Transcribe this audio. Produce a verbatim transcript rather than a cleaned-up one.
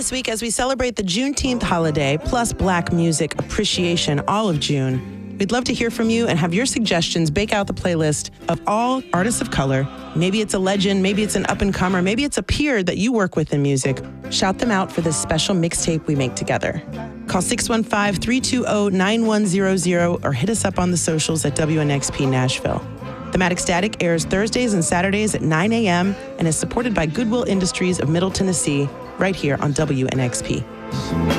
This week, as we celebrate the Juneteenth holiday, plus Black music appreciation all of June, we'd love to hear from you and have your suggestions bake out the playlist of all artists of color. Maybe it's a legend, maybe it's an up-and-comer, maybe it's a peer that you work with in music. Shout them out for this special mixtape we make together. Call six one five, three two zero, nine one zero zero or hit us up on the socials at W N X P Nashville. Thematic Static airs Thursdays and Saturdays at nine a.m. and is supported by Goodwill Industries of Middle Tennessee, right here on W N X P.